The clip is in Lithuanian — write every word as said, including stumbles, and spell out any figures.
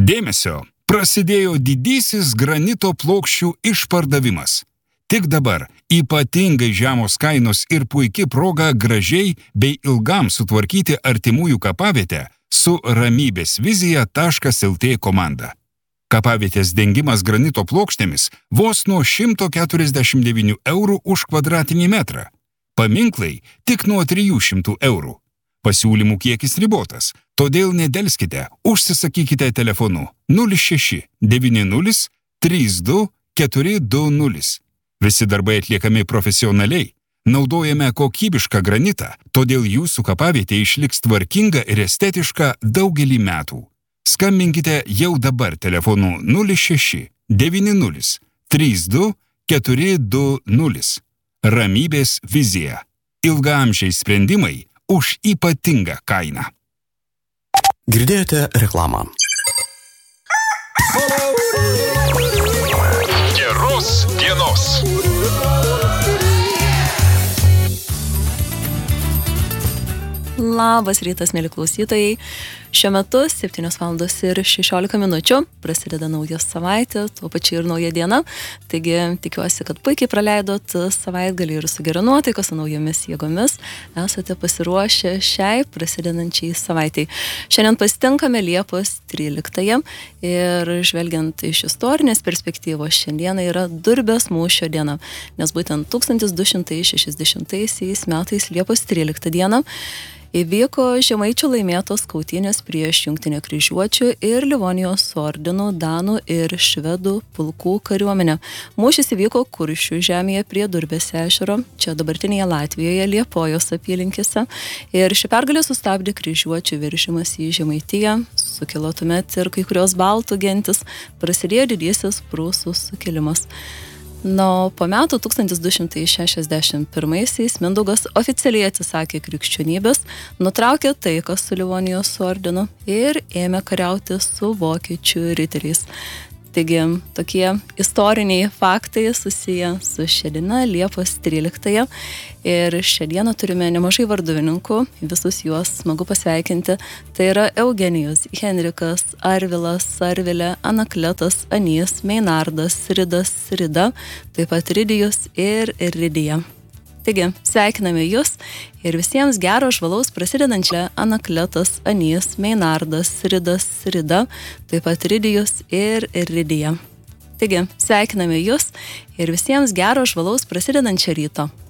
Dėmesio! Prasidėjo didysis granito plokščių išpardavimas. Tik dabar ypatingai žemos kainos ir puiki proga gražiai bei ilgam sutvarkyti artimųjų kapavietę su ramybės vizija taškas lt komanda. Kapavietės dengimas granito plokštėmis vos nuo šimto keturiasdešimt devynių eurų už kvadratinį metrą. Paminklai tik nuo trijų šimtų eurų. Pasiūlymų kiekis ribotas, todėl nedelskite, užsisakykite telefonu nulis šeši devyni nulis trys du keturi du nulis. Visi darbai atliekami profesionaliai, naudojame kokybišką granitą, todėl jūsų kapavietė išliks tvarkinga ir estetiška daugelį metų. Skambinkite jau dabar telefonu nulis šeši devyni nulis trys du keturi du nulis. Ramybės vizija. Ilgaamžiai sprendimai už ypatingą kainą. Girdėjote reklamą. Geros dienos. Labas rytas, mėly klausytojai. Šiuo metu septynios valandos ir šešiolika minučių. Prasideda nauja savaitė, tuo pačiu ir nauja diena. Taigi tikiuosi, kad puikiai praleidot savaitgalį ir su gera nuotaika, su naujomis jėgomis. Esate pasiruošę šiai prasidedančiai savaitai. Šiandien pasitinkame Liepos tryliktąją ir žvelgiant iš istorinės perspektyvos, šiandieną yra Durbės mūšio diena, nes būtent tūkstantis du šimtai šešiasdešimtaisiais metais Liepos tryliktą dieną įvyko Žemaičių laimėtos kautynės prieš Jungtinę kryžiuočių ir Livonijos ordinų, danų ir švedų pulkų kariuomenę. Mūšis įvyko Kuršių žemėje prie Durbės ežero, čia dabartinėje Latvijoje, Liepojos apylinkėse. Ir ši pergalė sustabdė kryžiuočių veržimas į Žemaitiją, sukilo tuomet ir kai kurios baltų gentis, prasidėjo didysis prūsų sukilimas. Na, po metų tūkstantis du šimtai šešiasdešimt pirmaisiais Mindaugas oficialiai atsisakė krikščionybės, nutraukė taiką su Livonijos ordinu ir ėmė kariauti su vokiečių riteriais. Taigi, tokie istoriniai faktai susiję su šia diena, Liepos tryliktąją. Ir šią dieną turime nemažai varduvininkų, visus juos smagu pasveikinti. Tai yra Eugenijus, Henrikas, Arvilas, Arvilė, Anakletas, Anys, Meinardas, Ridas, Rida, taip pat Ridijus ir Ridija. Taigi, sveikiname jūs ir visiems gero žvalaus prasidedančią Anakletas, Anys, Meinardas, Ridas, Rida, taip pat Ridijus ir Ridija. Taigi, sveikiname jūs ir visiems gero žvalaus prasidedančią ryto.